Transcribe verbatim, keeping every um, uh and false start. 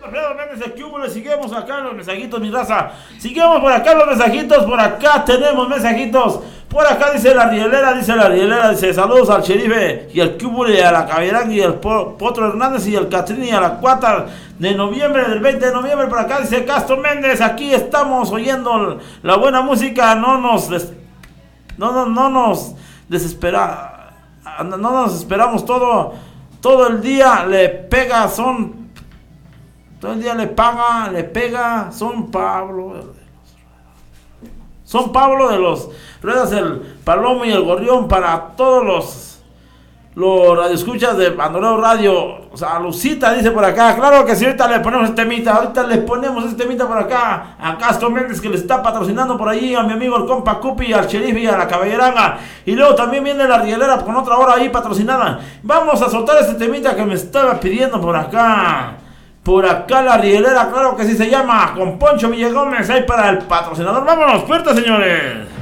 Alfredo Méndez, aquí hubo, le seguimos acá los mensajitos, mi raza. Seguimos por acá los mensajitos, por acá tenemos mensajitos. Por acá dice la rielera, dice la rielera, dice saludos al sherife y al cúbule, a la Caberán y al Potro Hernández y al Catrín y a la Cuata de noviembre, del veinte de noviembre. Por acá dice Castro Méndez, aquí estamos oyendo la buena música, no nos des, no, no, no nos desespera, no nos esperamos todo, todo el día le pega, son, todo el día le paga, le pega, son Pablo. Son Pablo de los Ruedas, el Palomo y el Gorrión para todos los los radioescuchas de Bandolero Radio. O sea, Lucita dice por acá, claro que sí, ahorita le ponemos este temita, ahorita le ponemos este temita por acá a Castro Méndez que le está patrocinando por allí, a mi amigo el compa Cupi, al sheriff y a la Caballeranga. Y luego también viene la rielera con otra hora ahí patrocinada. Vamos a soltar este temita que me estaba pidiendo por acá. Por acá la rielera, claro que sí se llama, con Poncho Villegómez, ahí para el patrocinador. Vámonos, fuerte señores.